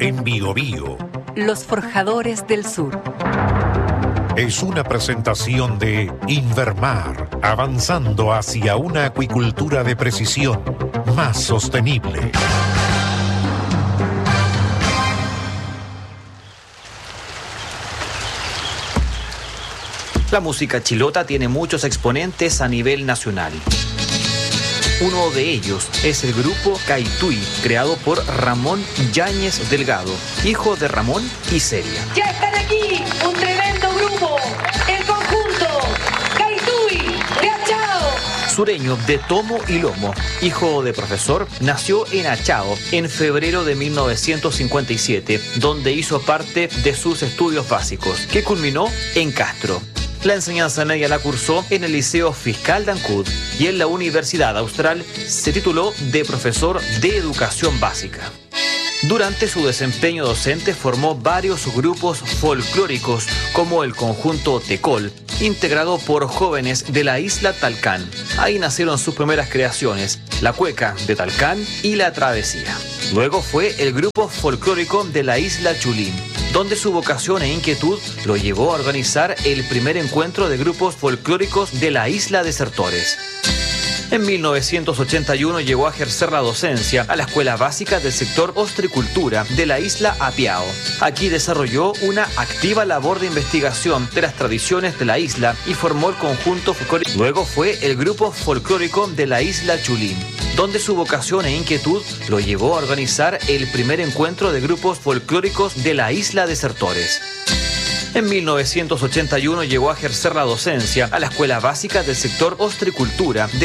En Biobío. Los Forjadores del Sur. Es una presentación de Invermar, avanzando hacia una acuicultura de precisión más sostenible. La música chilota tiene muchos exponentes a nivel nacional. Uno de ellos es el grupo Caitui, creado por Ramón Yáñez Delgado, hijo de Ramón y Celia. ¡Ya están aquí! ¡Un tremendo grupo! ¡El conjunto Caitui de Achao! Sureño de tomo y lomo, hijo de profesor, nació en Achao en febrero de 1957, donde hizo parte de sus estudios básicos, que culminó en Castro. La enseñanza media la cursó en el Liceo Fiscal de Ancud y en la Universidad Austral se tituló de profesor de educación básica. Durante su desempeño docente formó varios grupos folclóricos como el conjunto Tecol, integrado por jóvenes de la isla Talcán. Ahí nacieron sus primeras creaciones, la cueca de Talcán y la travesía. Luego fue el grupo folclórico de la isla Chulín, donde su vocación e inquietud lo llevó a organizar el primer encuentro de grupos folclóricos de la isla Desertores. En 1981 llegó a ejercer la docencia a la Escuela Básica del Sector Ostricultura de la isla Apiao. Aquí desarrolló una activa labor de investigación de las tradiciones de la isla y formó el conjunto folclórico. Luego fue el grupo folclórico de la isla Chulín, donde su vocación e inquietud lo llevó a organizar el primer encuentro de grupos folclóricos de la isla Desertores. En 1981 llegó a ejercer la docencia a la Escuela Básica del Sector Ostricultura de